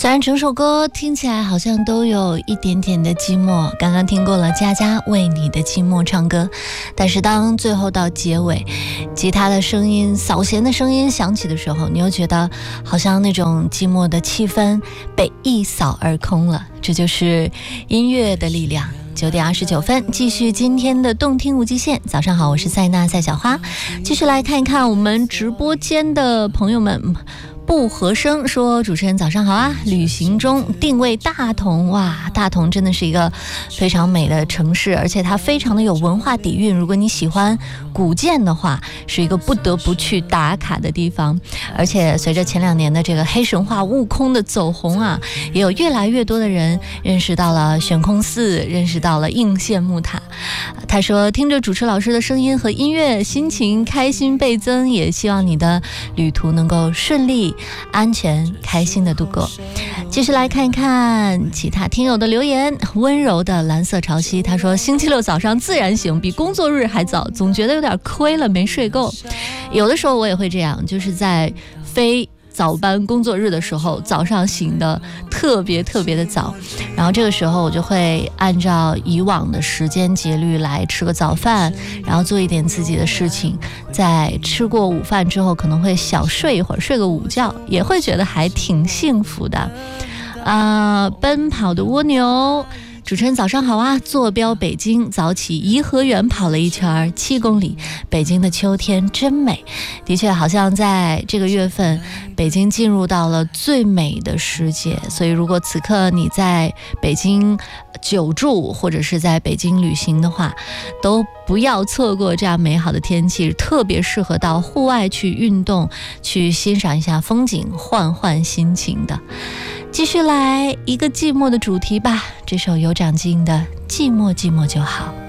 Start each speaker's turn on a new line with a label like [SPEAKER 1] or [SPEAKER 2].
[SPEAKER 1] 虽然整首歌听起来好像都有一点点的寂寞，刚刚听过了佳佳为你的寂寞唱歌，但是当最后到结尾，吉他的声音、扫弦的声音响起的时候，你又觉得好像那种寂寞的气氛被一扫而空了。这就是音乐的力量。9点29分，继续今天的动听无极限。早上好，我是塞娜赛小花，继续来看一看我们直播间的朋友们。不和声说，主持人早上好啊！旅行中定位大同，哇，大同真的是一个非常美的城市，而且它非常的有文化底蕴。如果你喜欢古建的话，是一个不得不去打卡的地方。而且随着前2年的这个黑神话悟空的走红啊，也有越来越多的人认识到了悬空寺，认识到了应县木塔。他说，听着主持老师的声音和音乐，心情开心倍增，也希望你的旅途能够顺利、安全、开心的度过。继续来看一看其他听友的留言。温柔的蓝色潮汐，他说星期六早上自然醒，比工作日还早，总觉得有点亏了，没睡够。有的时候我也会这样，就是在非早班工作日的时候，早上醒的特别的早，然后这个时候我就会按照以往的时间节律来吃个早饭，然后做一点自己的事情，在吃过午饭之后可能会小睡一会儿，睡个午觉，也会觉得还挺幸福的。奔跑的蜗牛，主持人早上好啊！坐标北京，早起颐和园跑了一圈7公里。北京的秋天真美，的确好像在这个月份，北京进入到了最美的时节。所以如果此刻你在北京久住，或者是在北京旅行的话，都不要错过这样美好的天气，特别适合到户外去运动，去欣赏一下风景，换心情的。继续来一个寂寞的主题吧，这首有长进的寂寞寂寞就好。